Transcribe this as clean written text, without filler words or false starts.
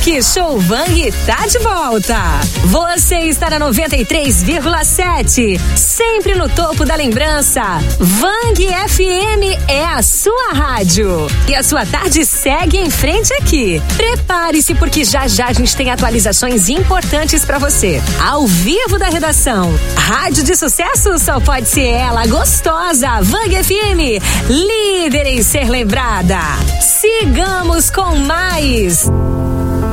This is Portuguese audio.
Que Show Vang tá de volta. Você está na 93,7, sempre no topo da lembrança. Vang FM é a sua rádio. E a sua tarde segue em frente aqui. Prepare-se porque já já a gente tem atualizações importantes pra você. Ao vivo da redação. Rádio de sucesso só pode ser ela, gostosa. Vang FM, líder em ser lembrada. Sigamos com mais.